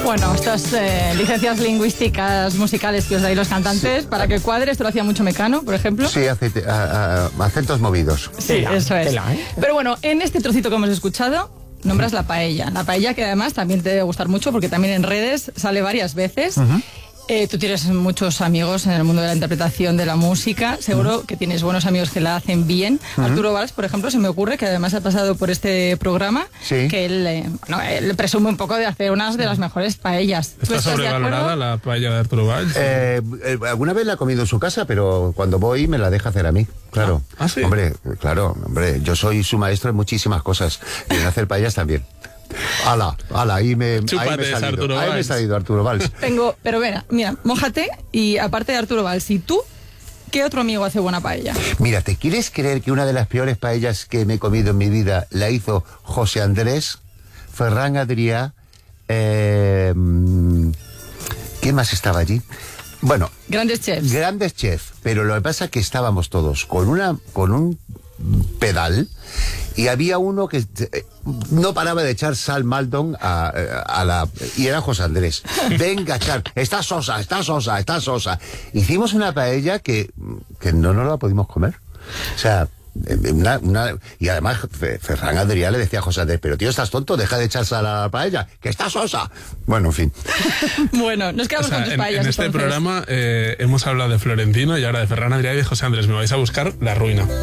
Bueno, estas licencias lingüísticas musicales que os dais los cantantes, para que cuadre, esto lo hacía mucho Mecano, por ejemplo. Sí, acentos movidos. Sí, eso es. Pero bueno, en este trocito que hemos escuchado, nombras la paella. La paella que además también te debe gustar mucho porque también en redes sale varias veces. Tú tienes muchos amigos en el mundo de la interpretación de la música. Seguro que tienes buenos amigos que la hacen bien. Arturo Valls, por ejemplo, se me ocurre que además ha pasado por este programa, que él presume un poco de hacer unas de las mejores paellas. ¿Está sobrevalorada la paella de Arturo Valls? Alguna vez la he comido en su casa, pero cuando voy me la deja hacer a mí. Claro. ¿Ah, sí? Hombre, yo soy su maestro en muchísimas cosas. Y en hacer paellas también. Ahí me he salido Arturo Valls. Pero mira, mójate, y aparte de Arturo Valls, ¿y tú qué otro amigo hace buena paella? Mira, ¿te quieres creer que una de las peores paellas que me he comido en mi vida la hizo José Andrés, Ferran Adrià, ¿quién más estaba allí? Bueno, grandes chefs, pero lo que pasa es que estábamos todos con un pedal, y había uno que no paraba de echar sal Maldon y era José Andrés. Venga, echar, está sosa. Hicimos una paella que no nos la pudimos comer. O sea, y además Ferran Adrià le decía a José Andrés: pero tío, estás tonto, deja de echar sal a la paella, que está sosa. Bueno, en fin. Bueno, nos quedamos con tus paellas. En este programa hemos hablado de Florentino y ahora de Ferran Adrià y de José Andrés. Me vais a buscar la ruina.